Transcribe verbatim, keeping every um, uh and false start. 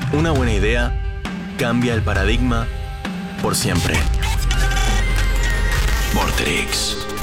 Una buena idea cambia el paradigma por siempre. Vorterix.